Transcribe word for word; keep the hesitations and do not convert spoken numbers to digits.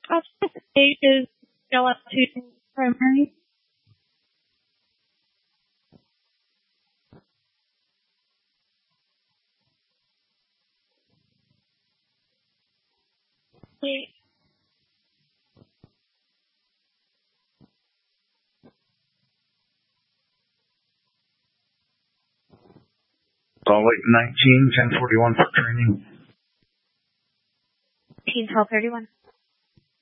Option eight is L F two primary. Eight. Salt Lake nineteen, ten forty-one for training. eighteen, twelve thirty-one.